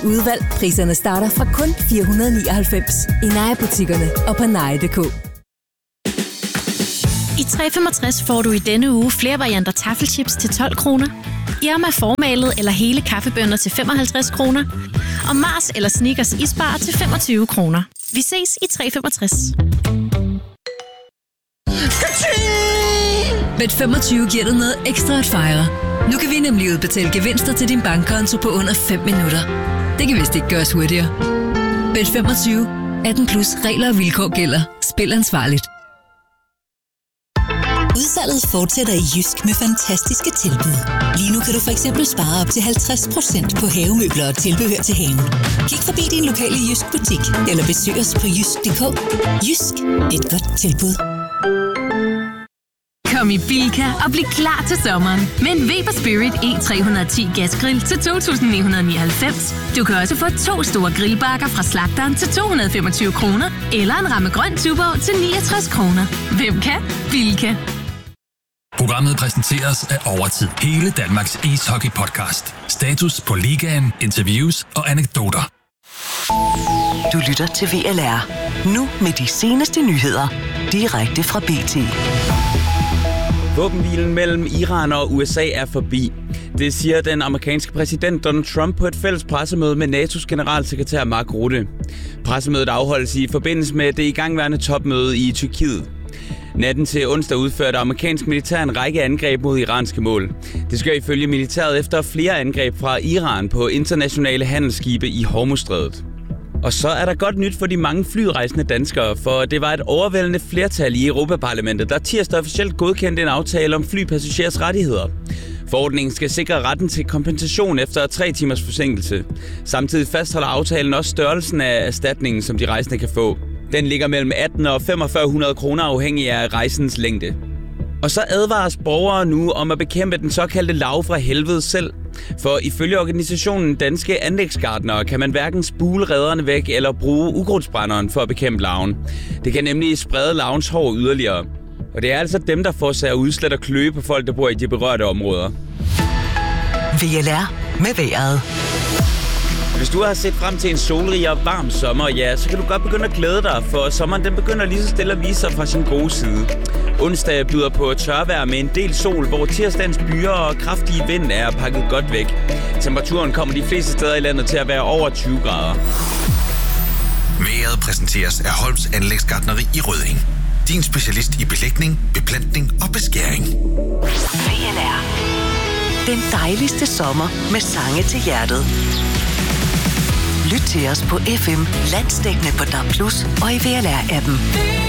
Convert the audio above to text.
udvalg. Priserne starter fra kun 499 i Naja-butikkerne og på naja.dk. I 365 får du i denne uge flere varianter taffelchips til 12 kroner. Irma formalet eller hele kaffebønner til 55 kroner. Og Mars eller Snickers isbar til 25 kroner. Vi ses i 365. Bet25 giver dig noget ekstra at fejre. Nu kan vi nemlig udbetale gevinster til din bankkonto på under 5 minutter. Det kan vist ikke gøres hurtigere. Bet25. 18 plus regler og vilkår gælder. Spil ansvarligt. Udsalget fortsætter i Jysk med fantastiske tilbud. Lige nu kan du for eksempel spare op til 50% på havemøbler og tilbehør til haven. Kig forbi din lokale Jysk butik eller besøg os på jysk.dk. Jysk. Et godt tilbud. Kom i Bilka og bliv klar til sommeren med en Weber Spirit E310 gasgrill til 2.999. Du kan også få 2 store grillbakker fra slagteren til 225 kroner, eller en ramme grøn tuborg til 69 kroner. Hvem kan? Bilka. Programmet præsenteres af Overtid. Hele Danmarks ishockey-podcast. Status på ligaen, interviews og anekdoter. Du lytter til VLR. Nu med de seneste nyheder. Direkte fra BT. Våbenhvilen mellem Iran og USA er forbi. Det siger den amerikanske præsident Donald Trump på et fælles pressemøde med NATO's generalsekretær Mark Rutte. Pressemødet afholdes i forbindelse med det igangværende topmøde i Tyrkiet. Natten til onsdag udførte amerikansk militær en række angreb mod iranske mål. Det sker ifølge militæret efter flere angreb fra Iran på internationale handelsskibe i Hormuzstrædet. Og så er der godt nyt for de mange flyrejsende danskere, for det var et overvældende flertal i Europaparlamentet, der tirsdag officielt godkendte en aftale om flypassagerers rettigheder. Forordningen skal sikre retten til kompensation efter 3 timers forsinkelse. Samtidig fastholder aftalen også størrelsen af erstatningen, som de rejsende kan få. Den ligger mellem 18 og 4500 kroner afhængig af rejsens længde. Og så advares borgere nu om at bekæmpe den såkaldte larve fra helvede selv. For ifølge organisationen Danske Anlægsgartnere kan man hverken spule redderne væk eller bruge ukrudtsbrænderen for at bekæmpe larven. Det kan nemlig sprede larvens hår yderligere. Og det er altså dem, der får sig at udslætte og kløe på folk, der bor i de berørte områder. VLR med vejret. Hvis du har set frem til en solrig og varm sommer, ja, så kan du godt begynde at glæde dig, for sommeren den begynder lige så stille at vise sig fra sin gode side. Onsdag byder på tørvejr med en del sol, hvor tirsdagens byer og kraftige vind er pakket godt væk. Temperaturen kommer de fleste steder i landet til at være over 20 grader. Vejret præsenteres af Holms Anlægsgartneri i Rødding. Din specialist i belægning, beplantning og beskæring. VLR. Den dejligste sommer med sange til hjertet. Lyt til os på FM, landsdækkende på DAB+ og i VLR-appen.